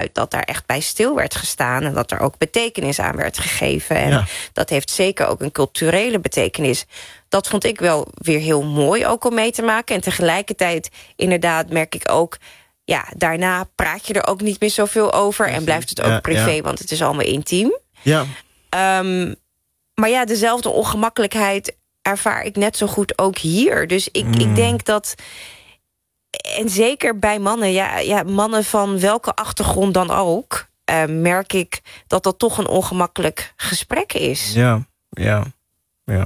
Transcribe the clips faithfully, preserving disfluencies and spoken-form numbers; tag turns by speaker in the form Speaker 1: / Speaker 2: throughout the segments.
Speaker 1: uit dat daar echt bij stil werd gestaan en dat er ook betekenis aan werd gegeven. En ja. dat heeft zeker ook een culturele betekenis. Dat vond ik wel weer heel mooi ook om mee te maken. En tegelijkertijd inderdaad merk ik ook, ja, daarna praat je er ook niet meer zoveel over en blijft het ook ja, privé, ja. want het is allemaal intiem.
Speaker 2: Ja.
Speaker 1: Um, maar ja, dezelfde ongemakkelijkheid ervaar ik net zo goed ook hier. Dus ik, mm. ik denk dat, en zeker bij mannen, ja, ja, mannen van welke achtergrond dan ook, uh, merk ik dat dat toch een ongemakkelijk gesprek is.
Speaker 2: Ja, ja, ja.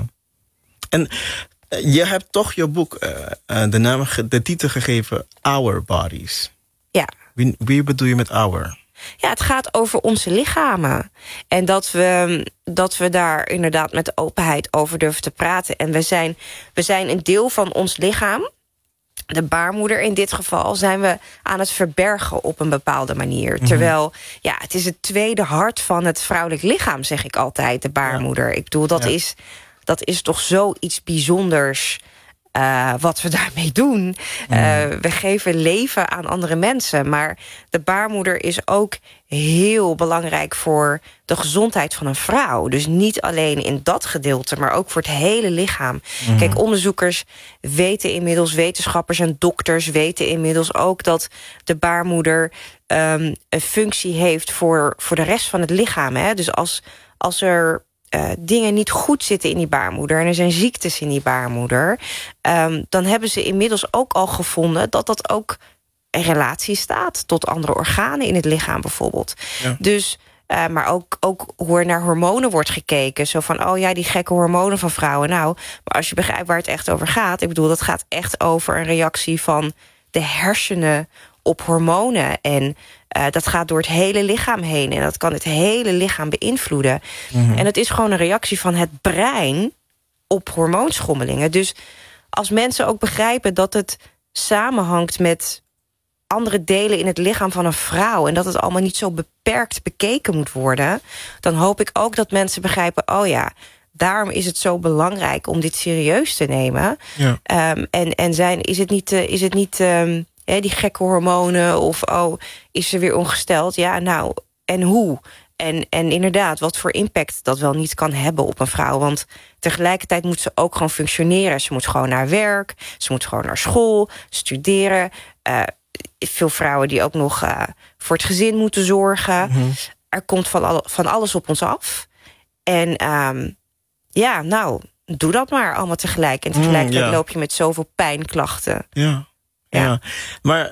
Speaker 2: En je hebt toch je boek uh, uh, de naam, de titel gegeven, Our Bodies.
Speaker 1: Ja.
Speaker 2: Wie, wie bedoel je met our?
Speaker 1: Ja, het gaat over onze lichamen. En dat we, dat we daar inderdaad met openheid over durven te praten. En we zijn, we zijn een deel van ons lichaam, de baarmoeder in dit geval, zijn we aan het verbergen op een bepaalde manier. Mm-hmm. Terwijl, ja, het is het tweede hart van het vrouwelijk lichaam, zeg ik altijd, de baarmoeder. Ja. Ik bedoel, dat, ja. is, dat is toch zoiets bijzonders Uh, wat we daarmee doen. Mm. Uh, we geven leven aan andere mensen. Maar de baarmoeder is ook heel belangrijk voor de gezondheid van een vrouw. Dus niet alleen in dat gedeelte, maar ook voor het hele lichaam. Mm. Kijk, onderzoekers weten inmiddels, wetenschappers en dokters weten inmiddels ook dat de baarmoeder um, een functie heeft voor, voor de rest van het lichaam. Hè? Dus als, als er Uh, dingen niet goed zitten in die baarmoeder en er zijn ziektes in die baarmoeder, um, dan hebben ze inmiddels ook al gevonden dat dat ook in relatie staat tot andere organen in het lichaam bijvoorbeeld. Ja. Dus, uh, maar ook, ook hoe er naar hormonen wordt gekeken. Zo van, oh ja, die gekke hormonen van vrouwen. Nou, maar als je begrijpt waar het echt over gaat, ik bedoel, dat gaat echt over een reactie van de hersenen op hormonen. En uh, dat gaat door het hele lichaam heen. En dat kan het hele lichaam beïnvloeden. Mm-hmm. En het is gewoon een reactie van het brein op hormoonschommelingen. Dus als mensen ook begrijpen dat het samenhangt met andere delen in het lichaam van een vrouw, en dat het allemaal niet zo beperkt bekeken moet worden, dan hoop ik ook dat mensen begrijpen, oh ja, daarom is het zo belangrijk om dit serieus te nemen. Ja. Um, en, en zijn, is het niet, uh, is het niet um, He, die gekke hormonen, of oh, is ze weer ongesteld? Ja, nou, en hoe? En, en inderdaad, wat voor impact dat wel niet kan hebben op een vrouw. Want tegelijkertijd moet ze ook gewoon functioneren. Ze moet gewoon naar werk, ze moet gewoon naar school, studeren. Uh, veel vrouwen die ook nog uh, voor het gezin moeten zorgen. Mm-hmm. Er komt van, al, van alles op ons af. En um, ja, nou, doe dat maar allemaal tegelijk. En tegelijkertijd mm, ja. loop je met zoveel pijnklachten.
Speaker 2: Ja. Ja. ja, maar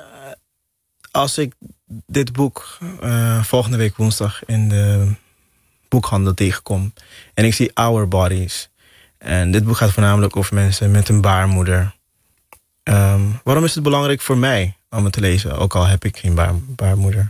Speaker 2: als ik dit boek uh, volgende week woensdag in de boekhandel tegenkom en ik zie Our Bodies, en dit boek gaat voornamelijk over mensen met een baarmoeder. Um, waarom is het belangrijk voor mij om het te lezen, ook al heb ik geen baar, baarmoeder?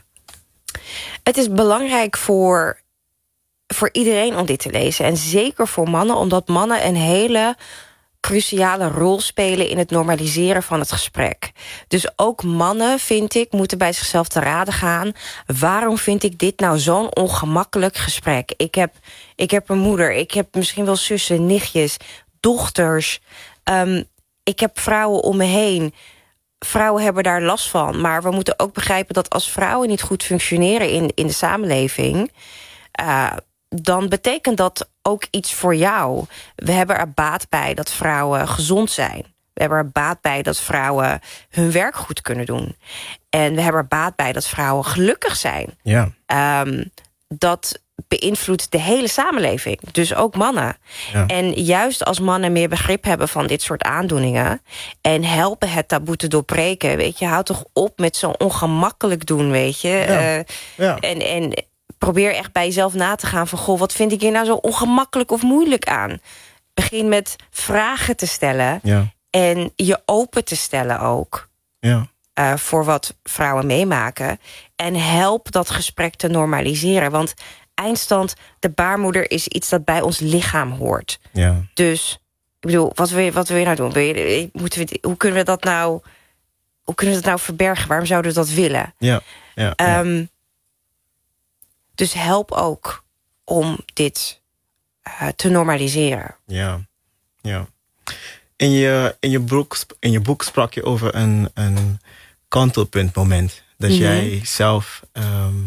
Speaker 1: Het is belangrijk voor, voor iedereen om dit te lezen. En zeker voor mannen, omdat mannen een hele cruciale rol spelen in het normaliseren van het gesprek. Dus ook mannen, vind ik, moeten bij zichzelf te raden gaan. Waarom vind ik dit nou zo'n ongemakkelijk gesprek? Ik heb, ik heb een moeder, ik heb misschien wel zussen, nichtjes, dochters. Um, ik heb vrouwen om me heen. Vrouwen hebben daar last van. Maar we moeten ook begrijpen dat als vrouwen niet goed functioneren in, in de samenleving, Uh, dan betekent dat ook iets voor jou. We hebben er baat bij dat vrouwen gezond zijn. We hebben er baat bij dat vrouwen hun werk goed kunnen doen. En we hebben er baat bij dat vrouwen gelukkig zijn.
Speaker 2: Ja.
Speaker 1: Um, dat beïnvloedt de hele samenleving. Dus ook mannen. Ja. En juist als mannen meer begrip hebben van dit soort aandoeningen en helpen het taboe te doorbreken, weet je, houd toch op met zo ongemakkelijk doen, weet je.
Speaker 2: Ja.
Speaker 1: Uh,
Speaker 2: ja.
Speaker 1: En, en probeer echt bij jezelf na te gaan van, goh, wat vind ik hier nou zo ongemakkelijk of moeilijk aan? Begin met vragen te stellen.
Speaker 2: Ja.
Speaker 1: En je open te stellen ook.
Speaker 2: Ja.
Speaker 1: Uh, voor wat vrouwen meemaken. En help dat gesprek te normaliseren. Want eindstand, de baarmoeder is iets dat bij ons lichaam hoort.
Speaker 2: Ja.
Speaker 1: Dus, ik bedoel, wat wil je, wat wil je nou doen? Wil je, moeten we, hoe kunnen we dat nou, hoe kunnen we dat nou verbergen? Waarom zouden we dat willen?
Speaker 2: Ja. Ja. Ja.
Speaker 1: Um, dus help ook om dit uh, te normaliseren.
Speaker 2: Ja, ja. In je, in je, boek, in je boek sprak je over een, een kantelpuntmoment. Dat mm-hmm. jij zelf Um,